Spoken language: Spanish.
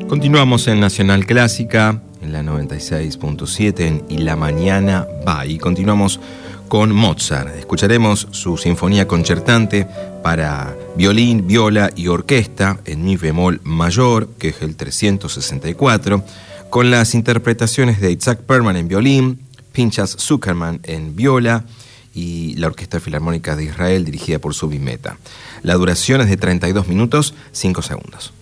Continuamos en Nacional Clásica, en la 96.7 en Y la Mañana Va. Y continuamos con Mozart. Escucharemos su sinfonía concertante para violín, viola y orquesta en mi bemol mayor, que es el 364, con las interpretaciones de Itzhak Perlman en violín, Pinchas Zuckerman en viola y la Orquesta Filarmónica de Israel dirigida por Zubin Mehta. La duración es de 32 minutos, 5 segundos.